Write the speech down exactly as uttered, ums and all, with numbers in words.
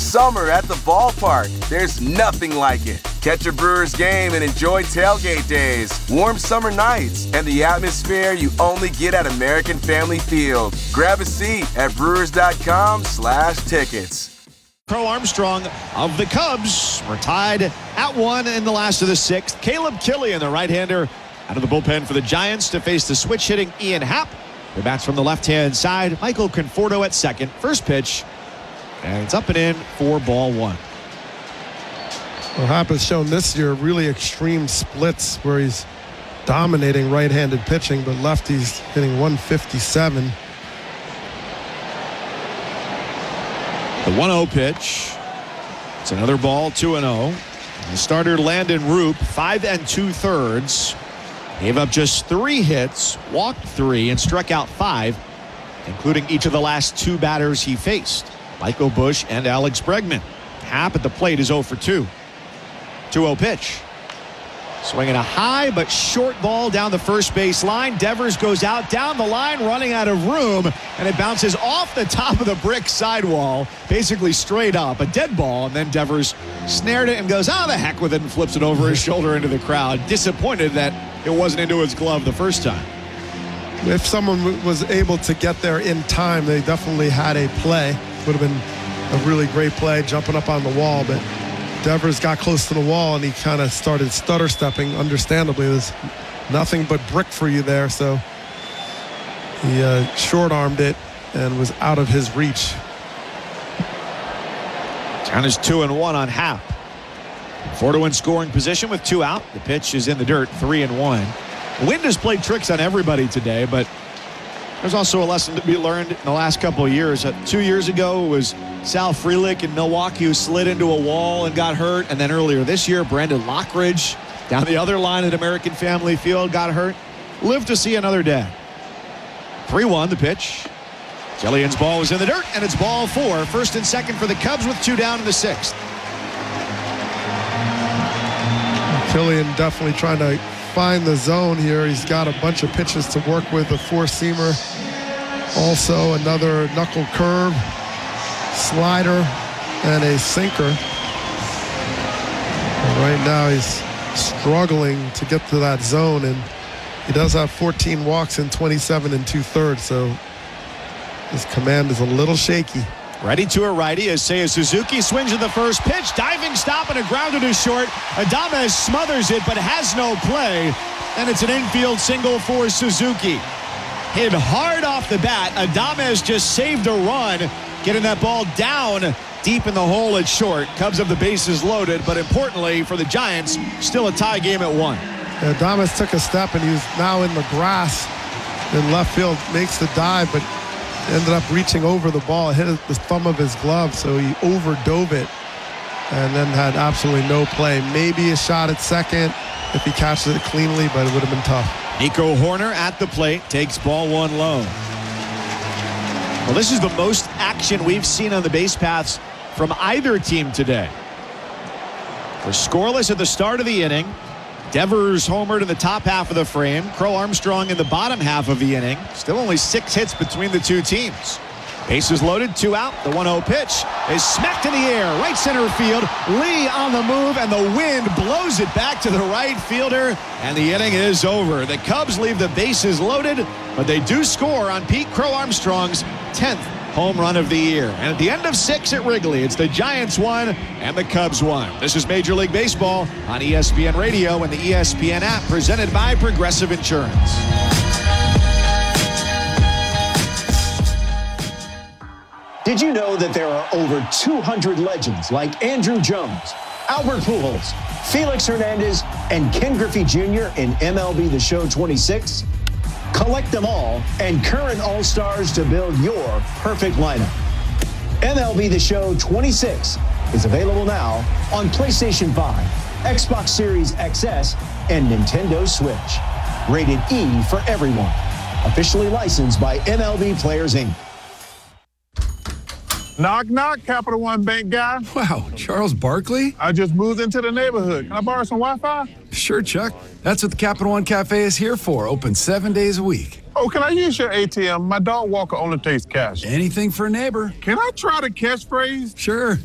summer at the ballpark. There's nothing like it. Catch a Brewers game and enjoy tailgate days, warm summer nights, and the atmosphere you only get at American Family Field. Grab a seat at brewers.com slash tickets. Crow Armstrong of the Cubs were tied at one in the last of the sixth. Caleb Killian, the right-hander, out of the bullpen for the Giants to face the switch-hitting Ian Happ. The bats from the left-hand side. Michael Conforto at second. First pitch, and it's up and in for ball one. Well, Happ has shown this year really extreme splits where he's dominating right-handed pitching, but lefties hitting one fifty-seven. The one oh pitch. It's another ball, two and oh. The starter Landon Roop, five and two-thirds. Gave up just three hits, walked three, and struck out five, including each of the last two batters he faced, Michael Busch and Alex Bregman. Happ at the plate is oh for two. two oh pitch. Swinging a high but short ball down the first base line. Devers goes out down the line, running out of room, and it bounces off the top of the brick sidewall, basically straight up. A dead ball, and then Devers snared it and goes, oh, the heck with it, and flips it over his shoulder into the crowd. Disappointed that it wasn't into his glove the first time. If someone was able to get there in time, they definitely had a play. Would have been a really great play, jumping up on the wall, but Devers got close to the wall and he kind of started stutter stepping. Understandably, there's nothing but brick for you there, so he uh, short-armed it and was out of his reach. Count is two and one on Happ. Four to in scoring position with two out. The pitch is in the dirt, three and one. Wind has played tricks on everybody today, but there's also a lesson to be learned in the last couple of years. Uh, two years ago, it was Sal Frelick in Milwaukee who slid into a wall and got hurt. And then earlier this year, Brandon Lockridge down the other line at American Family Field got hurt. Live to see another day. three one the pitch. Killian's ball was in the dirt, and it's ball four. First and second for the Cubs with two down in the sixth. Killian definitely trying to find the zone here. He's got a bunch of pitches to work with. A four-seamer. Also another knuckle curve, slider, and a sinker. And right now he's struggling to get to that zone, and he does have fourteen walks in twenty-seven and two-thirds, so his command is a little shaky. Ready to a righty as Seiya Suzuki swings at the first pitch. Diving stop and a grounder to short. Adames smothers it but has no play. And it's an infield single for Suzuki. Hit hard off the bat. Adames just saved a run, getting that ball down deep in the hole at short. Cubs have the bases loaded, but importantly for the Giants, still a tie game at one. Adames took a step and he's now in the grass in left field. Makes the dive, but ended up reaching over the ball, hit the thumb of his glove, so he overdove it and then had absolutely no play. Maybe a shot at second if he catches it cleanly, but it would have been tough. Nico Horner at the plate takes ball one low. Well, this is the most action we've seen on the base paths from either team today. We're scoreless at the start of the inning. Devers homered in the top half of the frame. Crow Armstrong in the bottom half of the inning. Still only six hits between the two teams. Bases loaded, two out. The one oh pitch is smacked in the air. Right center field. Lee on the move, and the wind blows it back to the right fielder, and the inning is over. The Cubs leave the bases loaded, but they do score on Pete Crow Armstrong's tenth home run of the year. And at the end of six at Wrigley, it's the Giants one and the Cubs one. This is Major League Baseball on E S P N Radio and the E S P N app, presented by Progressive Insurance. Did you know that there are over two hundred legends like Andrew Jones, Albert Pujols, Felix Hernandez, and Ken Griffey Junior in M L B The Show twenty-six? Collect them all and current All-Stars to build your perfect lineup. M L B The Show twenty-six is available now on PlayStation five, Xbox Series X S, and Nintendo Switch. Rated E for everyone. Officially licensed by M L B Players, Incorporated. Knock, knock, Capital One Bank guy. Wow, Charles Barkley? I just moved into the neighborhood. Can I borrow some Wi-Fi? Sure, Chuck. That's what the Capital One Cafe is here for. Open seven days a week. Oh, can I use your A T M? My dog Walker only takes cash. Anything for a neighbor. Can I try the catchphrase? Sure.